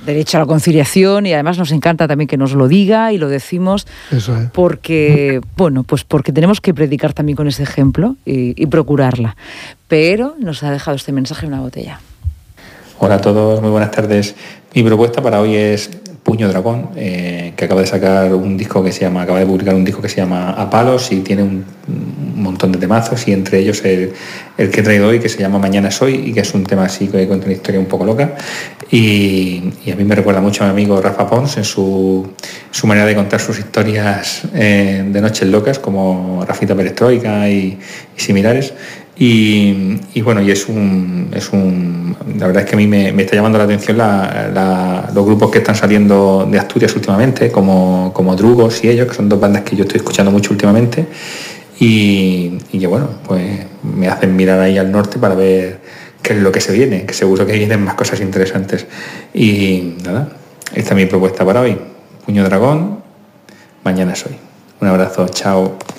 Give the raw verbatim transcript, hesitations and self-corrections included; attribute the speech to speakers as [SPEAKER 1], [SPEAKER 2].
[SPEAKER 1] derecho a la conciliación, y además nos encanta también que nos lo diga y lo decimos.
[SPEAKER 2] Eso es.
[SPEAKER 1] Porque, bueno, pues porque tenemos que predicar también con ese ejemplo y, y procurarla. Pero nos ha dejado este mensaje en una botella.
[SPEAKER 3] Hola a todos, muy buenas tardes. Mi propuesta para hoy es Puño Dragón, eh, que acaba de sacar un disco que se llama, acaba de publicar un disco que se llama A Palos y tiene un, un montón de temazos, y entre ellos el, el que he traído hoy, que se llama Mañana Soy, y que es un tema así que cuenta una historia un poco loca, y, y a mí me recuerda mucho a mi amigo Rafa Pons en su, su manera de contar sus historias eh, de noches locas, como Rafita Perestroika y, y similares. Y, y bueno, y es un, es un la verdad es que a mí me, me está llamando la atención la, la, los grupos que están saliendo de Asturias últimamente, como, como Drugos y ellos, que son dos bandas que yo estoy escuchando mucho últimamente, y, y que bueno, pues me hacen mirar ahí al norte para ver qué es lo que se viene, que seguro que vienen más cosas interesantes. Y nada, esta es mi propuesta para hoy. Puño Dragón, Mañana Soy. Un abrazo, chao.